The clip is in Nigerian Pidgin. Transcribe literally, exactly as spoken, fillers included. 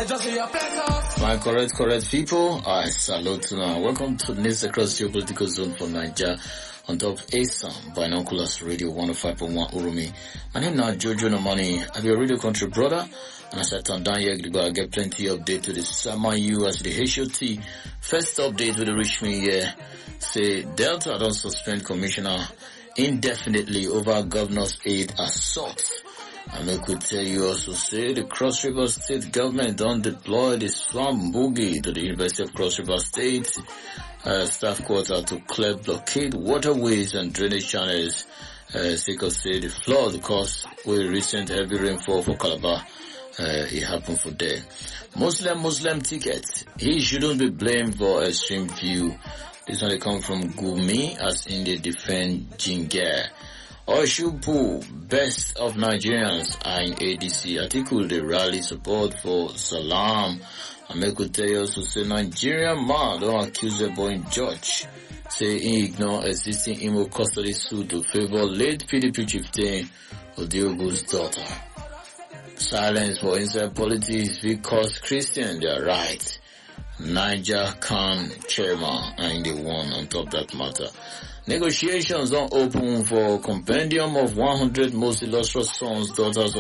My correct, correct people, I salute you now. Welcome to the news across the geopolitical zone for Nigeria on top A S A M, Binoculars Radio one oh five point one Urumi. My name now Jojo Nomani. I'm your radio country brother, and as I turn down here, I get plenty update to the Sama U as the H O T. First update with the reach me here. Say Delta don't suspend commissioner indefinitely over governor's aid assault. And I could tell you also say the Cross River State government don't deploy the swamp boogie to the University of Cross River State uh, staff quarter to clear blockade waterways and drainage channels. Uh, Seko say the flood caused with recent heavy rainfall for Calabar. Uh, it happened for there. Muslim Muslim tickets. He shouldn't be blamed for extreme view. This one come from Gumi as in the defend Jinger. Oshupu, best of Nigerians are in A D C. Article the rally support for Salam. And I could tell you also say Nigerian man don't accuse the boy judge. Say he ignore existing Imo custody suit to favor late P D P chieftain Odiogo's daughter. Silence for inside politics because Christian they are right. Niger Khan chairman and the one on top that matter. Negotiations don't open for compendium of one hundred most illustrious sons, daughters of